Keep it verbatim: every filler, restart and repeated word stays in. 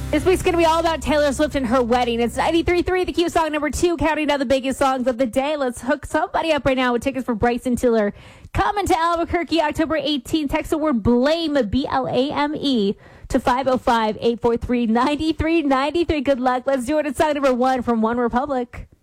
This week's going to be all about Taylor Swift and her wedding. It's ninety-three point three, the Q song number two, counting down the biggest songs of the day. Let's hook somebody up right now with tickets for Bryson Tiller. Coming to Albuquerque October eighteenth. Text the word BLAME, B L A M E, to five oh five, eight four three, nine three nine three. Good luck. Let's do it. It's song number one from One Republic.